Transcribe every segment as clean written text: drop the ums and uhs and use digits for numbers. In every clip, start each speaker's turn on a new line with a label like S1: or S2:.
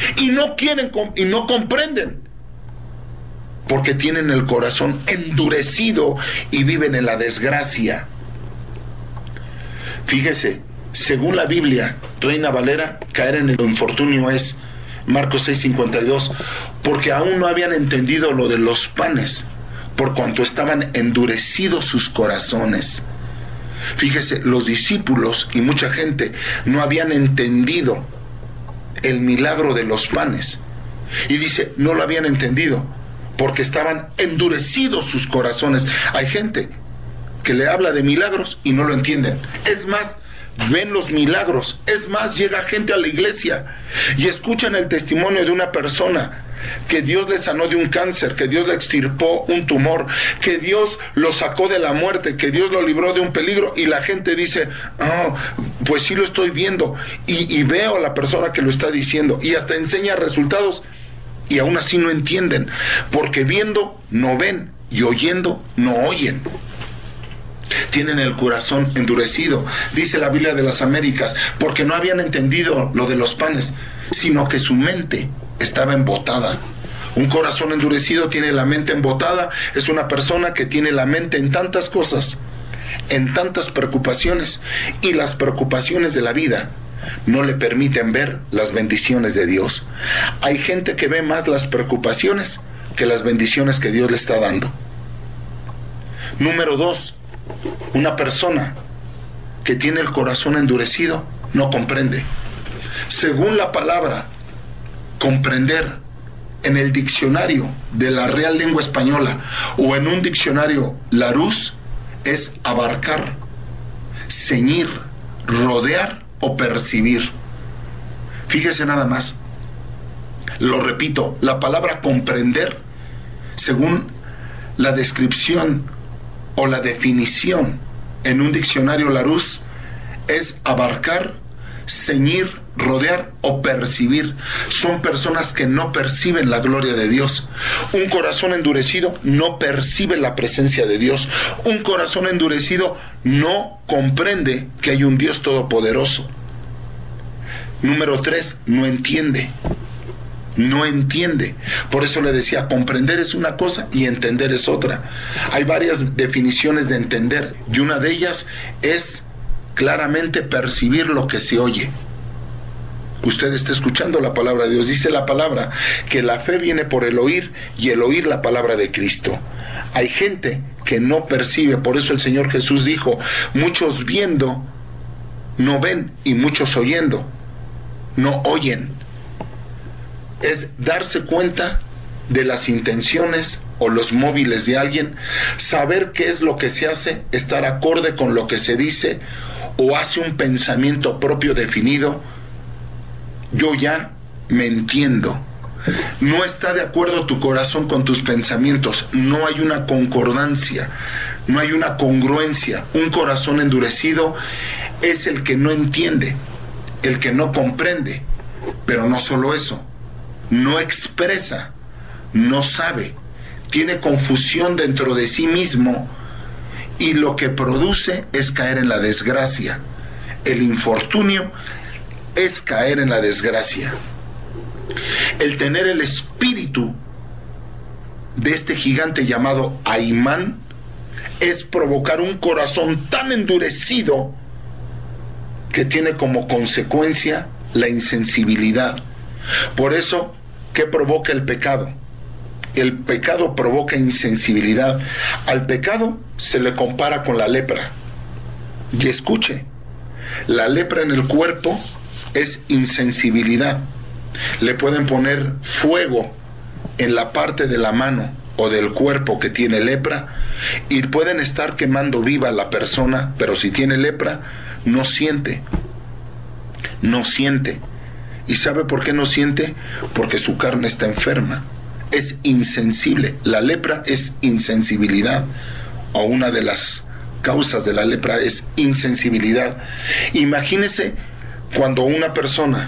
S1: y no quieren y no comprenden, porque tienen el corazón endurecido y viven en la desgracia. Fíjese, según la Biblia, Reina Valera, caer en el infortunio es Marcos 6:52, porque aún no habían entendido lo de los panes, por cuanto estaban endurecidos sus corazones. Fíjese, los discípulos y mucha gente no habían entendido el milagro de los panes. Y dice, no lo habían entendido porque estaban endurecidos sus corazones. Hay gente que le habla de milagros y no lo entienden. Es más, ven los milagros. Es más, llega gente a la iglesia y escuchan el testimonio de una persona que Dios le sanó de un cáncer, que Dios le extirpó un tumor, que Dios lo sacó de la muerte, que Dios lo libró de un peligro, y la gente dice, pues sí lo estoy viendo, y veo a la persona que lo está diciendo, y hasta enseña resultados, y aún así no entienden, porque viendo no ven, y oyendo no oyen. Tienen el corazón endurecido, dice la Biblia de las Américas, porque no habían entendido lo de los panes, sino que su mente estaba embotada. Un corazón endurecido tiene la mente embotada, es una persona que tiene la mente en tantas cosas, en tantas preocupaciones, y las preocupaciones de la vida no le permiten ver las bendiciones de Dios. Hay gente que ve más las preocupaciones que las bendiciones que Dios le está dando. Número 2, una persona que tiene el corazón endurecido no comprende. Según la palabra comprender, en el diccionario de la Real Lengua Española o en un diccionario Larousse, es abarcar, ceñir, rodear o percibir. Fíjese nada más, lo repito, la palabra comprender, según la descripción o la definición en un diccionario Larousse, es abarcar, ceñir, rodear o percibir. Son personas que no perciben la gloria de Dios. Un corazón endurecido no percibe la presencia de Dios. Un corazón endurecido no comprende que hay un Dios todopoderoso. Número 3, no entiende. No entiende. Por eso le decía, comprender es una cosa y entender es otra. Hay varias definiciones de entender, y una de ellas es claramente percibir lo que se oye. Usted está escuchando la palabra de Dios. Dice la palabra que la fe viene por el oír, y el oír la palabra de Cristo. Hay gente que no percibe, por eso el Señor Jesús dijo, muchos viendo no ven, y muchos oyendo no oyen. Es darse cuenta de las intenciones o los móviles de alguien, saber qué es lo que se hace, estar acorde con lo que se dice, o hace un pensamiento propio definido. Yo ya me entiendo. No está de acuerdo tu corazón con tus pensamientos. No hay una concordancia, no hay una congruencia. Un corazón endurecido es el que no entiende, el que no comprende. Pero no solo eso, no expresa, no sabe, tiene confusión dentro de sí mismo, y lo que produce es caer en la desgracia. El infortunio es caer en la desgracia. El tener el espíritu de este gigante llamado Aimán es provocar un corazón tan endurecido que tiene como consecuencia la insensibilidad. Por eso, ¿qué provoca el pecado? El pecado provoca insensibilidad. Al pecado se le compara con la lepra. Y escuche, la lepra en el cuerpo es insensibilidad. Le pueden poner fuego en la parte de la mano o del cuerpo que tiene lepra, y pueden estar quemando viva a la persona, pero si tiene lepra, no siente. No siente. ¿Y sabe por qué no siente? Porque su carne está enferma. Es insensible. La lepra es insensibilidad, o una de las causas de la lepra es insensibilidad. Imagínese cuando una persona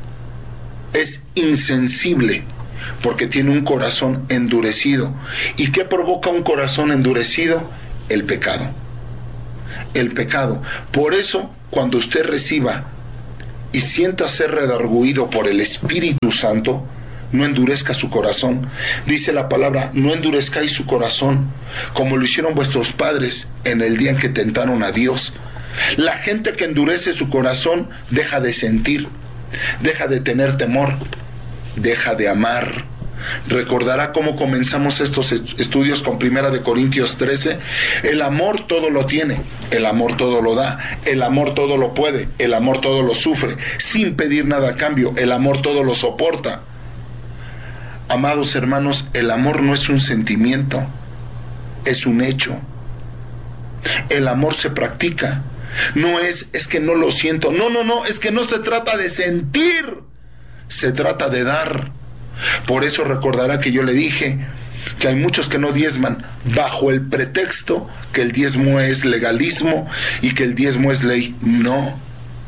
S1: es insensible porque tiene un corazón endurecido. ¿Y qué provoca un corazón endurecido? El pecado. El pecado. Por eso, cuando usted reciba y sienta ser redarguido por el Espíritu Santo, no endurezca su corazón. Dice la palabra, no endurezcáis su corazón, como lo hicieron vuestros padres en el día en que tentaron a Dios. La gente que endurece su corazón deja de sentir, deja de tener temor, deja de amar. Recordará cómo comenzamos estos estudios con 1 Corintios 13. El amor todo lo tiene, el amor todo lo da, el amor todo lo puede, el amor todo lo sufre, sin pedir nada a cambio, el amor todo lo soporta. Amados hermanos, el amor no es un sentimiento, es un hecho. El amor se practica. No es que no lo siento. No, es que no se trata de sentir, se trata de dar. Por eso recordará que yo le dije que hay muchos que no diezman bajo el pretexto que el diezmo es legalismo y que el diezmo es ley. No.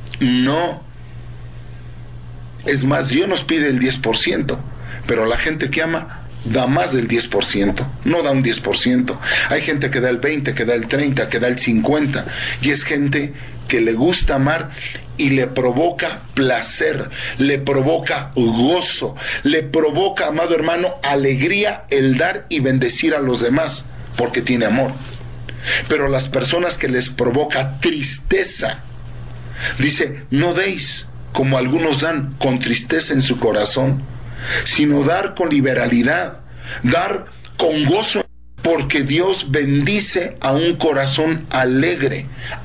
S1: Es más, Dios nos pide el 10%, pero la gente que ama da más del 10%, no da un 10%. Hay gente que da el 20%, que da el 30%, que da el 50%, y es gente que le gusta amar y le provoca placer, le provoca gozo, le provoca, amado hermano, alegría el dar y bendecir a los demás, porque tiene amor. Pero las personas que les provoca tristeza, dice, no deis como algunos dan con tristeza en su corazón, sino dar con liberalidad, dar con gozo, porque Dios bendice a un corazón alegre,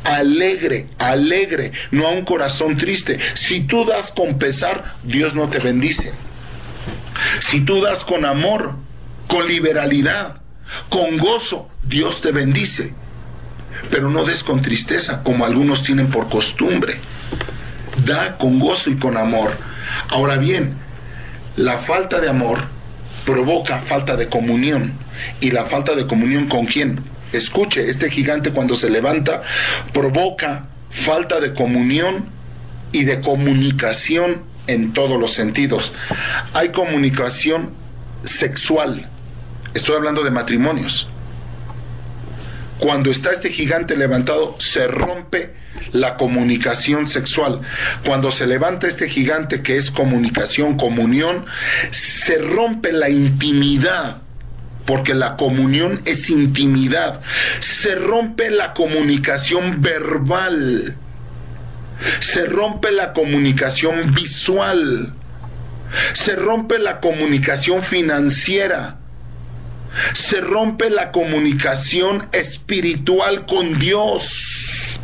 S1: no a un corazón triste. Si tú das con pesar, Dios no te bendice. Si tú das con amor, con liberalidad, con gozo, Dios te bendice. Pero no des con tristeza, como algunos tienen por costumbre. Da con gozo y con amor. Ahora bien, la falta de amor provoca falta de comunión. ¿Y la falta de comunión con quién? Escuche, este gigante cuando se levanta provoca falta de comunión y de comunicación en todos los sentidos. Hay comunicación sexual. Estoy hablando de matrimonios. Cuando está este gigante levantado, se rompe la comunicación sexual. Cuando se levanta este gigante, que es comunicación, comunión, se rompe la intimidad, porque la comunión es intimidad. Se rompe la comunicación verbal, se rompe la comunicación visual, se rompe la comunicación financiera, se rompe la comunicación espiritual con Dios.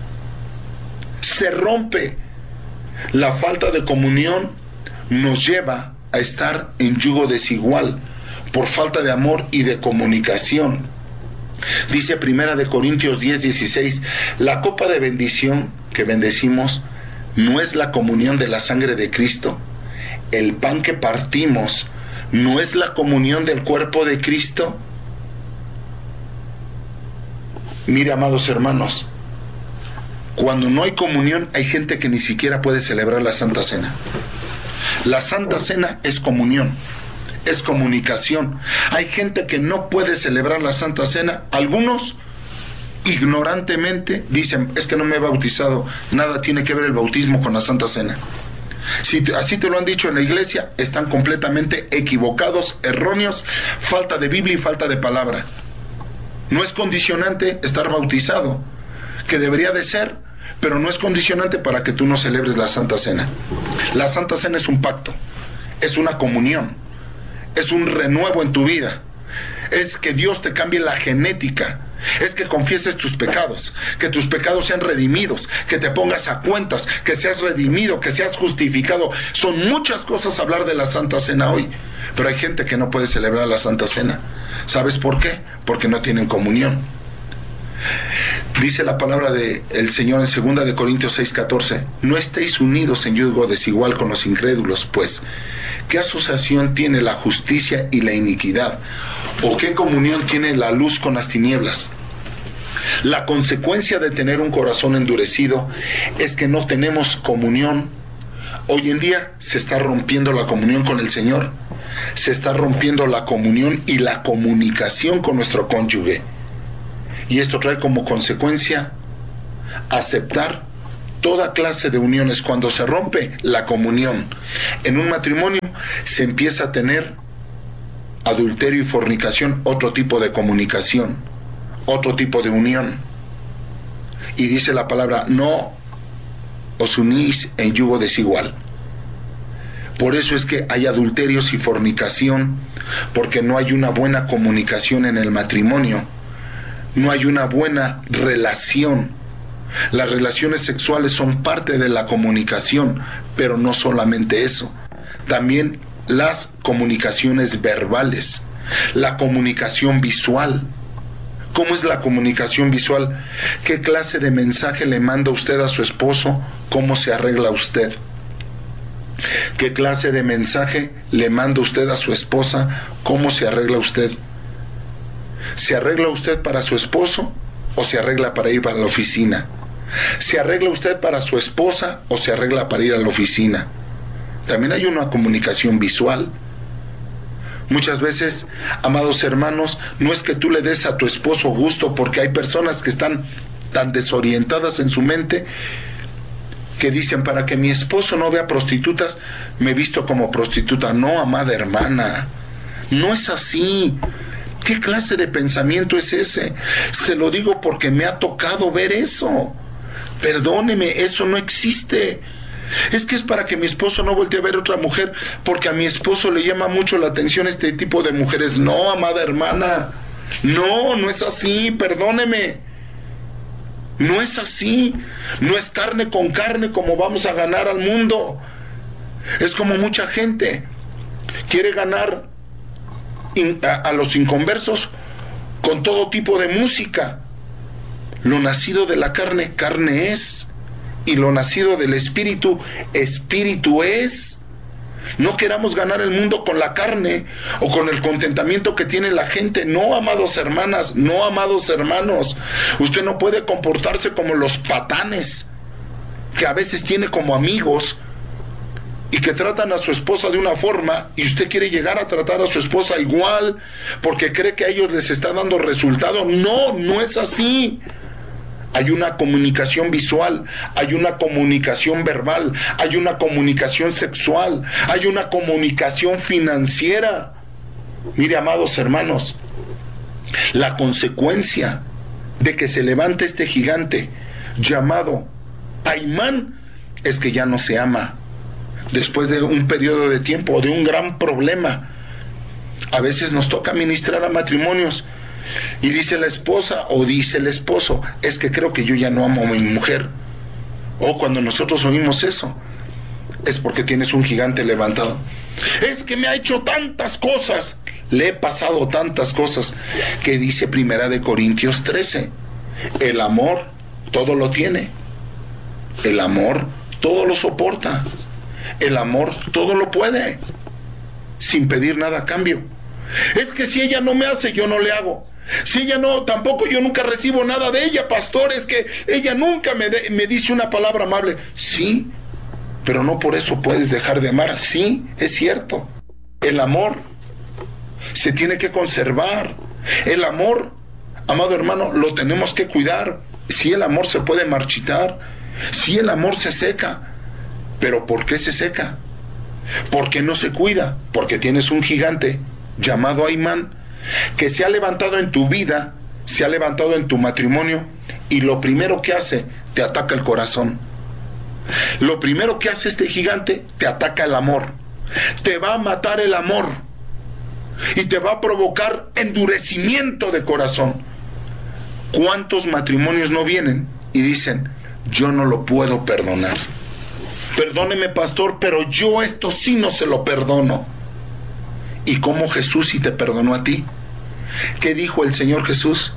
S1: Se rompe. La falta de comunión nos lleva a estar en yugo desigual por falta de amor y de comunicación. Dice 1 Corintios 10:16, la copa de bendición que bendecimos no es la comunión de la sangre de Cristo. El pan que partimos no es la comunión del cuerpo de Cristo. Mire, amados hermanos, cuando no hay comunión, hay gente que ni siquiera puede celebrar la Santa Cena. La Santa Cena es comunión, es comunicación. Hay gente que no puede celebrar la Santa Cena. Algunos ignorantemente dicen, es que no me he bautizado. Nada tiene que ver el bautismo con la Santa Cena. Si así te lo han dicho en la iglesia, están completamente equivocados, erróneos, falta de Biblia y falta de palabra. No es condicionante estar bautizado, que debería de ser, pero no es condicionante para que tú no celebres la Santa Cena. La Santa Cena es un pacto, es una comunión, es un renuevo en tu vida, es que Dios te cambie la genética, es que confieses tus pecados, que tus pecados sean redimidos, que te pongas a cuentas, que seas redimido, que seas justificado. Son muchas cosas hablar de la Santa Cena hoy, pero hay gente que no puede celebrar la Santa Cena. ¿Sabes por qué? Porque no tienen comunión. Dice la palabra del Señor en 2 Corintios 6:14, no estéis unidos en yugo desigual con los incrédulos, pues ¿qué asociación tiene la justicia y la iniquidad? ¿O qué comunión tiene la luz con las tinieblas? La consecuencia de tener un corazón endurecido es que no tenemos comunión. Hoy en día se está rompiendo la comunión con el Señor, se está rompiendo la comunión y la comunicación con nuestro cónyuge. Y esto trae como consecuencia aceptar toda clase de uniones. Cuando se rompe la comunión en un matrimonio, se empieza a tener adulterio y fornicación, otro tipo de comunicación, otro tipo de unión. Y dice la palabra, no os unís en yugo desigual. Por eso es que hay adulterios y fornicación, porque no hay una buena comunicación en el matrimonio, no hay una buena relación. Las relaciones sexuales son parte de la comunicación, pero no solamente eso, también las comunicaciones verbales, la comunicación visual. ¿Cómo es la comunicación visual? ¿Qué clase de mensaje le manda usted a su esposo? ¿Cómo se arregla usted? ¿Qué clase de mensaje le manda usted a su esposa? ¿Cómo se arregla usted? ¿Se arregla usted para su esposo o se arregla para ir para la oficina? ¿Se arregla usted para su esposa o se arregla para ir a la oficina? También hay una comunicación visual. Muchas veces, amados hermanos, no es que tú le des a tu esposo gusto, porque hay personas que están tan desorientadas en su mente que dicen, para que mi esposo no vea prostitutas, me visto como prostituta. No, amada hermana, no es así. ¿Qué clase de pensamiento es ese? Se lo digo porque me ha tocado ver eso. Perdóneme, eso no existe. Es que es para que mi esposo no voltee a ver otra mujer, porque a mi esposo le llama mucho la atención este tipo de mujeres. No, amada hermana, no, no es así, perdóneme. No es así, no es carne con carne como vamos a ganar al mundo. Es como mucha gente quiere ganar a los inconversos con todo tipo de música. Lo nacido de la carne, carne es. Y lo nacido del espíritu, espíritu es. No queramos ganar el mundo con la carne o con el contentamiento que tiene la gente. No, amados hermanas, no, amados hermanos. Usted no puede comportarse como los patanes que a veces tiene como amigos y que tratan a su esposa de una forma, y usted quiere llegar a tratar a su esposa igual porque cree que a ellos les está dando resultado. No, no es así. Hay una comunicación visual, hay una comunicación verbal, hay una comunicación sexual, hay una comunicación financiera. Mire, amados hermanos, la consecuencia de que se levante este gigante llamado Aimán es que ya no se ama. Después de un periodo de tiempo o de un gran problema, a veces nos toca ministrar a matrimonios y dice la esposa o dice el esposo, es que creo que yo ya no amo a mi mujer. O cuando nosotros oímos eso, es porque tienes un gigante levantado. Es que me ha hecho tantas cosas, le he pasado tantas cosas, que dice 1 Corintios 13, el amor todo lo tiene, el amor todo lo soporta, el amor todo lo puede, sin pedir nada a cambio. Es que si ella no me hace, yo no le hago. Si ella no, tampoco yo nunca recibo nada de ella, pastor. Es que ella nunca me dice una palabra amable. Sí, pero no por eso puedes dejar de amar. Sí, es cierto. El amor se tiene que conservar. El amor, amado hermano, lo tenemos que cuidar. Sí, el amor se puede marchitar. Sí, el amor se seca. ¿Pero por qué se seca? Porque no se cuida. Porque tienes un gigante llamado Aimán, que se ha levantado en tu vida, se ha levantado en tu matrimonio, y lo primero que hace, te ataca el corazón. Lo primero que hace este gigante, te ataca el amor. Te va a matar el amor y te va a provocar endurecimiento de corazón. ¿Cuántos matrimonios no vienen y dicen, yo no lo puedo perdonar? Perdóneme, pastor, pero yo esto sí no se lo perdono. ¿Y cómo Jesús sí te perdonó a ti? ¿Qué dijo el Señor Jesús?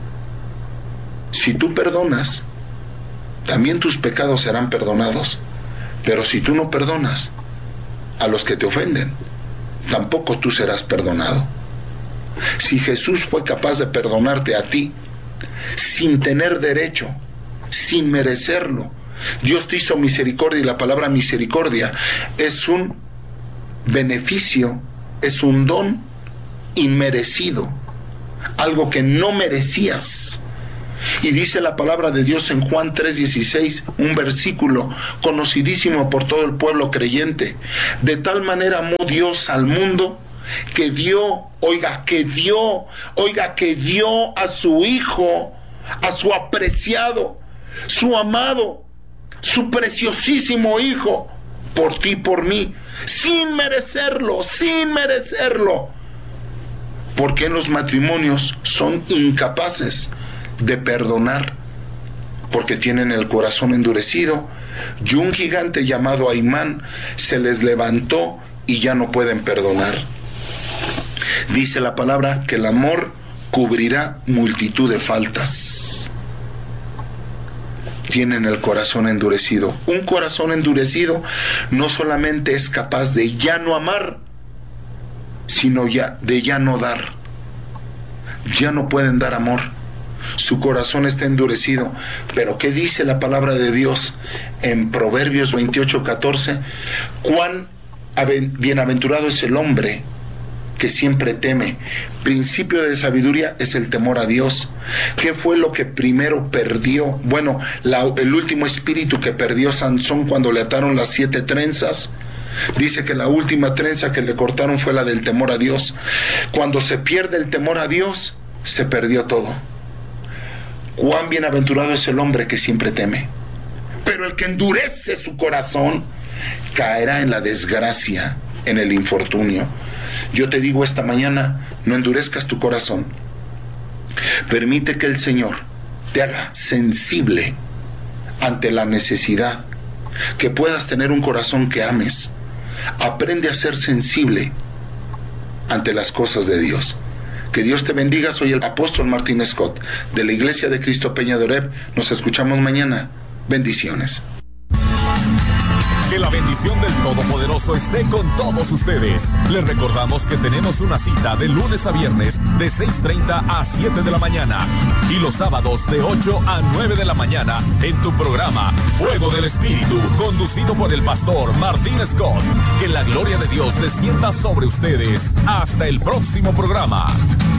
S1: Si tú perdonas, también tus pecados serán perdonados. Pero si tú no perdonas a los que te ofenden, tampoco tú serás perdonado. Si Jesús fue capaz de perdonarte a ti, sin tener derecho, sin merecerlo, Dios te hizo misericordia, y la palabra misericordia es un beneficio, es un don inmerecido, algo que no merecías. Y dice la palabra de Dios en Juan 3:16, un versículo conocidísimo por todo el pueblo creyente. De tal manera amó Dios al mundo que dio a su Hijo, a su apreciado, su amado, su preciosísimo Hijo, por ti y por mí, sin merecerlo. Porque en los matrimonios son incapaces de perdonar, porque tienen el corazón endurecido, y un gigante llamado Aimán se les levantó y ya no pueden perdonar. Dice la palabra que el amor cubrirá multitud de faltas. Tienen el corazón endurecido. Un corazón endurecido no solamente es capaz de ya no amar, sino de ya no dar. Ya no pueden dar amor. Su corazón está endurecido. Pero ¿qué dice la palabra de Dios en Proverbios 28:14? Cuán bienaventurado es el hombre que siempre teme. Principio de sabiduría es el temor a Dios. ¿Qué fue lo que primero perdió? Bueno, el último espíritu que perdió Sansón cuando le ataron las 7 trenzas. Dice que la última trenza que le cortaron fue la del temor a Dios. Cuando se pierde el temor a Dios, se perdió todo. Cuán bienaventurado es el hombre que siempre teme. Pero el que endurece su corazón caerá en la desgracia, en el infortunio. Yo te digo esta mañana, no endurezcas tu corazón. Permite que el Señor te haga sensible ante la necesidad, que puedas tener un corazón que ames. Aprende a ser sensible ante las cosas de Dios. Que Dios te bendiga. Soy el apóstol Martín Scott, de la Iglesia de Cristo Peña de Oreb. Nos escuchamos mañana. Bendiciones.
S2: Que la bendición del Todopoderoso esté con todos ustedes. Les recordamos que tenemos una cita de lunes a viernes de 6:30 a 7 de la mañana y los sábados de 8 a 9 de la mañana en tu programa Fuego del Espíritu, conducido por el pastor Martín Scott. Que la gloria de Dios descienda sobre ustedes. Hasta el próximo programa.